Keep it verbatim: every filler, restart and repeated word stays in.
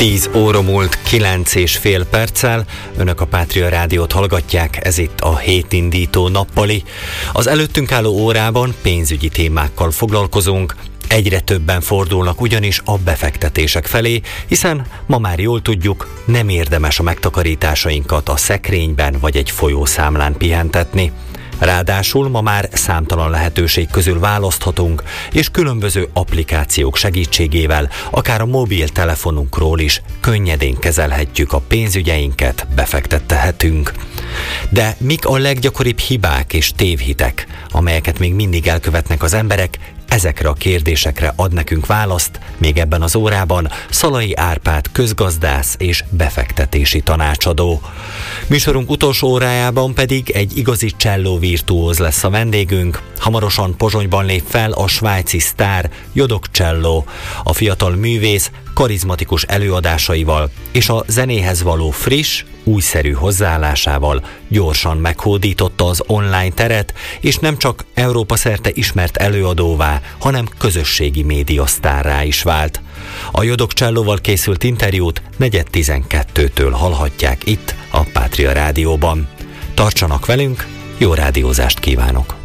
tíz óra múlt kilenc és fél perccel, önök a Pátria Rádiót hallgatják, ez itt a hétindító nappali. Az előttünk álló órában pénzügyi témákkal foglalkozunk, egyre többen fordulnak ugyanis a befektetések felé, hiszen ma már jól tudjuk, nem érdemes a megtakarításainkat a szekrényben vagy egy folyószámlán pihentetni. Ráadásul ma már számtalan lehetőség közül választhatunk, és különböző applikációk segítségével, akár a mobiltelefonunkról is könnyedén kezelhetjük a pénzügyeinket, befektethetünk. De mik a leggyakoribb hibák és tévhitek, amelyeket még mindig elkövetnek az emberek? Ezekre a kérdésekre ad nekünk választ még ebben az órában Szalai Árpád közgazdász és befektetési tanácsadó. Műsorunk utolsó órájában pedig egy igazi cselló virtuóz lesz a vendégünk. Hamarosan Pozsonyban lép fel a svájci sztár Jodok Cselló. A fiatal művész karizmatikus előadásaival és a zenéhez való friss, újszerű hozzáállásával gyorsan meghódította az online teret, és nem csak Európa szerte ismert előadóvá, hanem közösségi média sztárrá is vált. A Jodok Csellóval készült interjút negyed tizenkettőtől hallhatják itt a Pátria Rádióban. Tartsanak velünk, jó rádiózást kívánok!